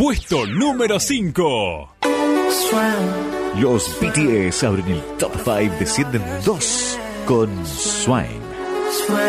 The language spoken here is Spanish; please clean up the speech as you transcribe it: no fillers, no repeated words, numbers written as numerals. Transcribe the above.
Puesto número 5. Los BTS abren el Top 5, descienden 2 con Swine.